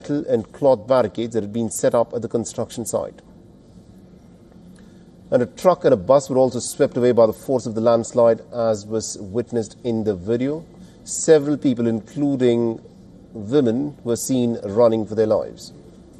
and cloth barricades that had been set up at the construction site. And a truck and a bus were also swept away by the force of the landslide, as was witnessed in the video. Several people, including women, were seen running for their lives.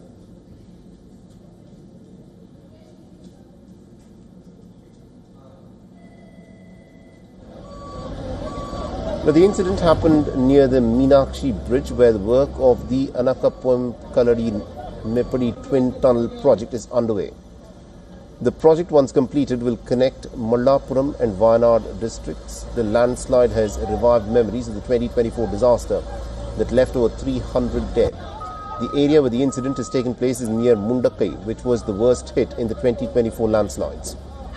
Now, the incident happened near the Meenakshi Bridge, where the work of the Anakapuam Kaladi Mepadi Twin Tunnel project is underway. The project, once completed, will connect Mallapuram and Wayanad districts. The landslide has revived memories of the 2024 disaster that left over 300 dead. The area where the incident has taken place is near Mundakai, which was the worst hit in the 2024 landslides.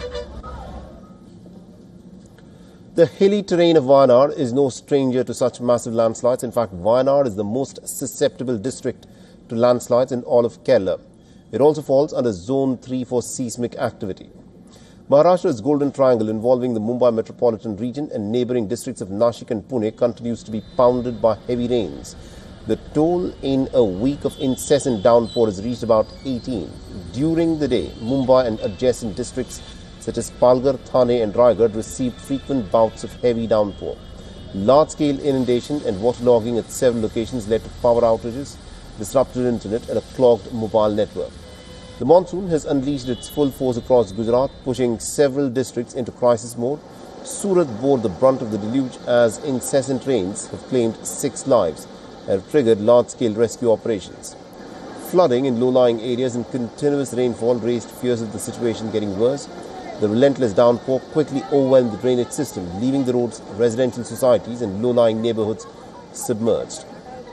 The hilly terrain of Wayanad is no stranger to such massive landslides. In fact, Wayanad is the most susceptible district to landslides in all of Kerala. It also falls under Zone 3 for seismic activity. Maharashtra's Golden Triangle, involving the Mumbai metropolitan region and neighbouring districts of Nashik and Pune, continues to be pounded by heavy rains. The toll in a week of incessant downpour has reached about 18. During the day, Mumbai and adjacent districts such as Palghar, Thane and Raigad received frequent bouts of heavy downpour. Large-scale inundation and waterlogging at several locations led to power outages, disrupted internet and a clogged mobile network. The monsoon has unleashed its full force across Gujarat, pushing several districts into crisis mode. Surat bore the brunt of the deluge as incessant rains have claimed 6 lives and have triggered large-scale rescue operations. Flooding in low-lying areas and continuous rainfall raised fears of the situation getting worse. The relentless downpour quickly overwhelmed the drainage system, leaving the roads, residential societies and low-lying neighbourhoods submerged.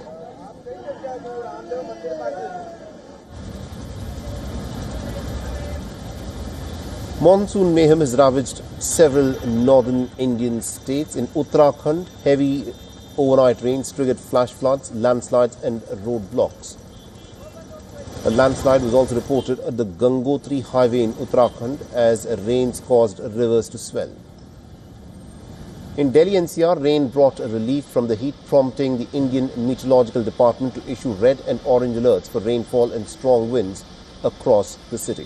Monsoon mayhem has ravaged several northern Indian states. In Uttarakhand, heavy overnight rains triggered flash floods, landslides and roadblocks. A landslide was also reported at the Gangotri highway in Uttarakhand as rains caused rivers to swell. In Delhi NCR, rain brought relief from the heat, prompting the Indian Meteorological Department to issue red and orange alerts for rainfall and strong winds across the city.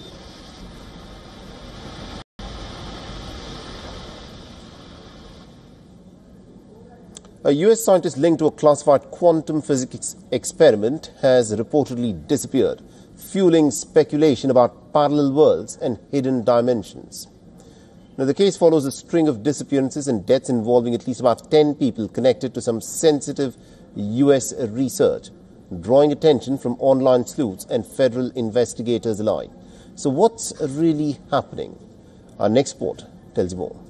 A US scientist linked to a classified quantum physics experiment has reportedly disappeared, fueling speculation about parallel worlds and hidden dimensions. Now, the case follows a string of disappearances and deaths involving at least about 10 people connected to some sensitive US research, drawing attention from online sleuths and federal investigators alike. So what's really happening? Our next report tells you more.